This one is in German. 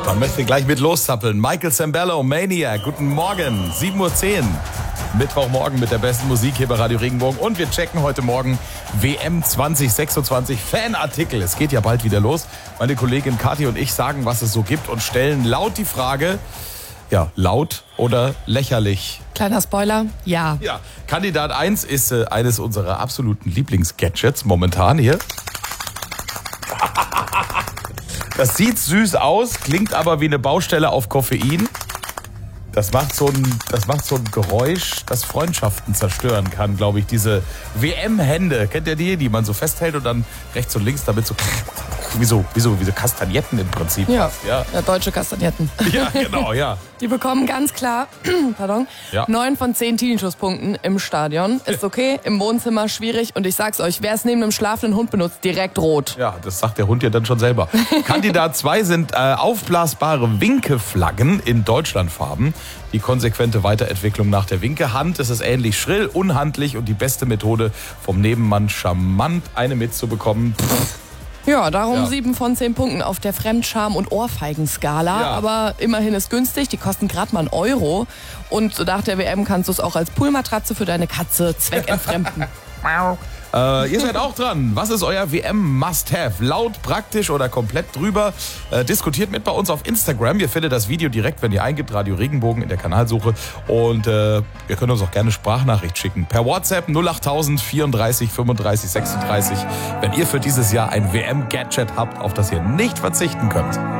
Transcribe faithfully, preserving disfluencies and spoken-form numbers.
Man möchte gleich mit loszappeln. Michael Sembello, Maniac, guten Morgen, sieben Uhr zehn. Mittwochmorgen mit der besten Musik hier bei Radio Regenbogen. Und wir checken heute Morgen W M zwanzig sechsundzwanzig Fanartikel. Es geht ja bald wieder los. Meine Kollegin Kathi und ich sagen, was es so gibt und stellen laut die Frage, ja, laut oder lächerlich? Kleiner Spoiler, ja. Ja, Kandidat eins ist äh, eines unserer absoluten Lieblingsgadgets momentan hier. Das sieht süß aus, klingt aber wie eine Baustelle auf Koffein. Das macht so ein, das macht so ein Geräusch, das Freundschaften zerstören kann, glaube ich. Diese W M-Hände, kennt ihr die, die man so festhält und dann rechts und links damit so wie so, wie so, wie so Kastagnetten im Prinzip. Ja, fast, ja. ja, deutsche Kastagnetten. Ja, genau, ja. Die bekommen ganz klar, pardon, Ja. neun von zehn Teenschusspunkten im Stadion. Ist okay, im Wohnzimmer schwierig. Und ich sag's euch, wer es neben einem schlafenden Hund benutzt, direkt rot. Ja, das sagt der Hund ja dann schon selber. Kandidat zwei sind äh, aufblasbare Winkeflaggen in Deutschlandfarben. Die konsequente Weiterentwicklung nach der Winkehand. Es ist ähnlich schrill, unhandlich und die beste Methode, vom Nebenmann charmant eine mitzubekommen. Pff. Ja, darum Ja. sieben von zehn Punkten auf der Fremdscham- und Ohrfeigenskala. Ja. Aber immerhin ist günstig, die kosten gerade mal einen Euro. Und nach der W M kannst du es auch als Poolmatratze für deine Katze zweckentfremden. Äh, ihr seid auch dran. Was ist euer W M-Must-Have? Laut, praktisch oder komplett drüber? Äh, diskutiert mit bei uns auf Instagram. Ihr findet das Video direkt, wenn ihr eingibt, Radio Regenbogen in der Kanalsuche. Und äh, ihr könnt uns auch gerne Sprachnachricht schicken. Per WhatsApp null acht null vierunddreißig fünfunddreißig sechsunddreißig, wenn ihr für dieses Jahr ein W M-Gadget habt, auf das ihr nicht verzichten könnt.